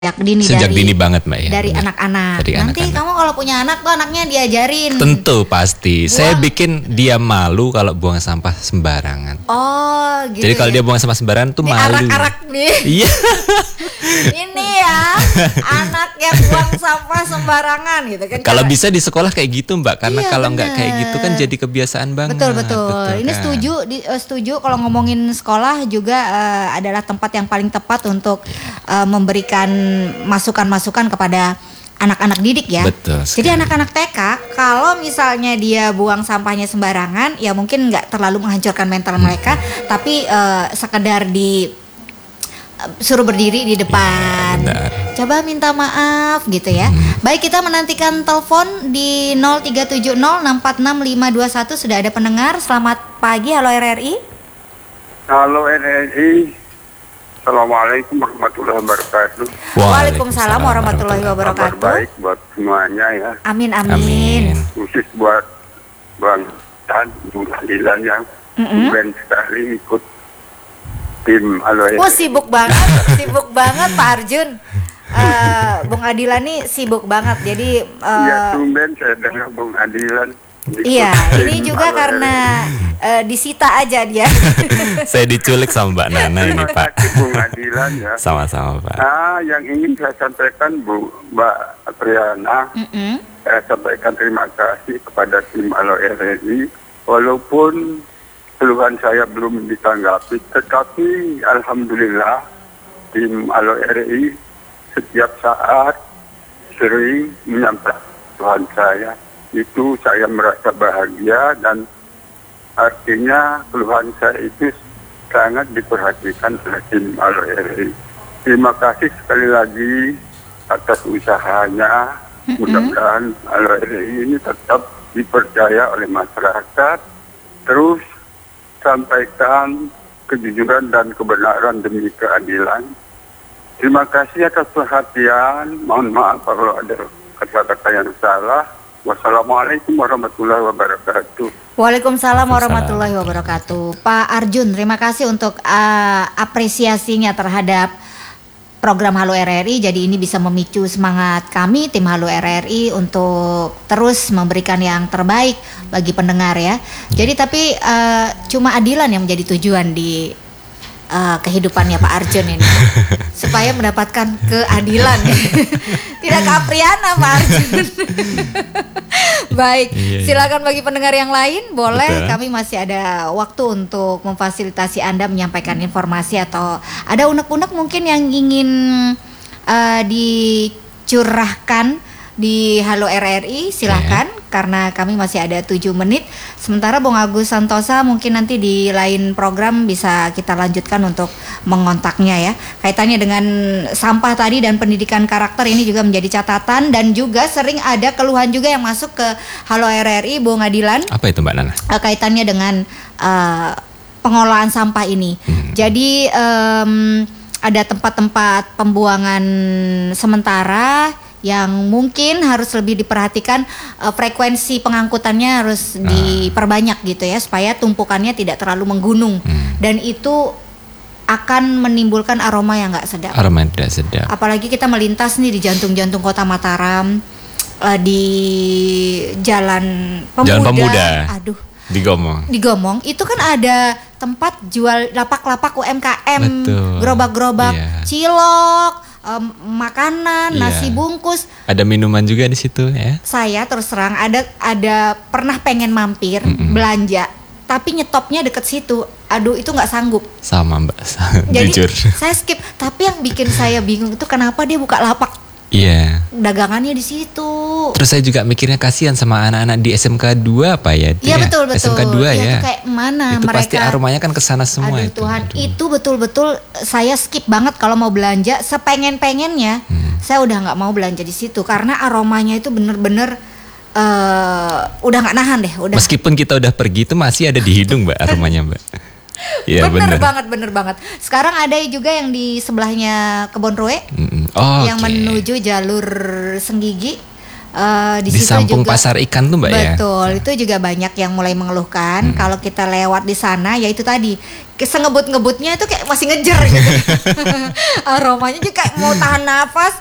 dini Sejak dini banget Mbak ya. Dari benar. anak-anak. Dari Nanti anak-anak. kamu kalau punya anak tuh anaknya diajarin. Tentu pasti. Saya bikin dia malu kalau buang sampah sembarangan. Oh, gitu. Jadi kalau ya. dia buang sampah sembarangan tuh Ini malu. arak-arak nih. Iya. Ini ya, anak yang buang sampah sembarangan gitu kan. Kalau bisa di sekolah kayak gitu Mbak, karena Iya, kalau nggak bener. kayak gitu kan jadi kebiasaan banget. Betul. Ini kan? setuju kalau ngomongin sekolah juga adalah tempat yang paling tepat untuk memberikan masukan-masukan kepada anak-anak didik ya. Betul sekali. Jadi anak-anak TK kalau misalnya dia buang sampahnya sembarangan, ya mungkin nggak terlalu menghancurkan mental mereka, tapi sekedar suruh berdiri di depan. Benar. Coba minta maaf gitu ya. Baik, kita menantikan telepon di 0370646521. Sudah ada pendengar. Selamat pagi, halo RRI. Halo RRI. Assalamualaikum warahmatullahi wabarakatuh. Waalaikumsalam warahmatullahi Kabar wabarakatuh. baik buat semuanya ya. Amin. Khusus buat Bang Tan, Bung Adilan yang keren sekali ikut tim Halo RRI. Sibuk banget Pak Arjun. Bung Adilan nih sibuk banget. Jadi Ya tumben saya dengar Bung Adilan. iya, ini juga karena disita aja dia. Saya diculik sama Mbak Nana ini Terima Pak. kasih Bung Adilan ya. Sama-sama Pak. Yang ingin saya sampaikan Mbak Apriana, saya sampaikan terima kasih kepada tim Halo RRI. Walaupun keluhan saya belum ditanggapi, tetapi alhamdulillah tim Halo RRI setiap saat sering menyampaikan keluhan saya. Itu saya merasa bahagia dan artinya keluhan saya itu sangat diperhatikan oleh tim Halo RRI. Terima kasih sekali lagi atas usahanya. Mudah-mudahan Halo RRI ini tetap dipercaya oleh masyarakat. Terus sampaikan kejujuran dan kebenaran demi keadilan. Terima kasih atas perhatian. Mohon maaf kalau ada kata-kata yang salah. Wassalamualaikum warahmatullahi wabarakatuh. Waalaikumsalam warahmatullahi wabarakatuh. Pak Arjun, terima kasih untuk apresiasinya terhadap program Halo RRI. Jadi ini bisa memicu semangat kami tim Halo RRI untuk terus memberikan yang terbaik bagi pendengar ya. Jadi tapi cuma Adilan yang menjadi tujuan di kehidupannya Pak Arjun ini supaya mendapatkan keadilan. Tidak ke Apriana Pak Arjun. Baik, silakan bagi pendengar yang lain boleh. Betul. Kami masih ada waktu untuk memfasilitasi Anda menyampaikan informasi atau ada unek-unek mungkin yang ingin dicurahkan di Halo RRI, silakan. Karena kami masih ada 7 menit. Sementara Bung Agus Santosa mungkin nanti di lain program bisa kita lanjutkan untuk mengontaknya ya. Kaitannya dengan sampah tadi dan pendidikan karakter ini juga menjadi catatan. Dan juga sering ada keluhan juga yang masuk ke Halo RRI, Bung Adilan. Apa itu Mbak Nana? Kaitannya dengan pengolahan sampah ini. Jadi ada tempat-tempat pembuangan sementara yang mungkin harus lebih diperhatikan, frekuensi pengangkutannya harus diperbanyak gitu ya, supaya tumpukannya tidak terlalu menggunung. Dan itu akan menimbulkan aroma yang nggak sedap. Aroma yang tidak sedap. Apalagi kita melintas nih di jantung-jantung kota Mataram, di Jalan Pemuda. Aduh, Di Gomong. Itu kan ada tempat jual lapak-lapak UMKM, Betul. gerobak-gerobak, cilok, makanan, nasi bungkus. Ada minuman juga di situ ya. Saya terus terang ada pernah pengen mampir belanja, tapi nyetopnya deket situ. Aduh, itu nggak sanggup. Sama Mbak. Jadi Jujur. saya skip. Tapi yang bikin saya bingung itu kenapa dia buka lapak Iya. dagangannya di situ. Terus saya juga mikirnya kasihan sama anak-anak di SMK 2 apa ya? Iya betul. SMK 2 ya. Itu kayak mana Itu mereka? pasti aromanya kan kesana semua. Aduh itu. Tuhan, Aduh. itu betul-betul saya skip banget kalau mau belanja. Sepengen-pengennya saya udah nggak mau belanja di situ karena aromanya itu bener-bener udah nggak nahan deh. Meskipun kita udah pergi itu masih ada di hidung Mbak aromanya Mbak. Iya bener banget. Sekarang ada juga yang di sebelahnya Kebon Rue, yang menuju jalur Senggigi. Di situ Sampung juga, Pasar Ikan tuh Mbak ya. betul, itu juga banyak yang mulai mengeluhkan kalau kita lewat di sana, ya itu tadi sengebut-ngebutnya itu kayak masih ngejer gitu. Aromanya juga kayak mau tahan nafas,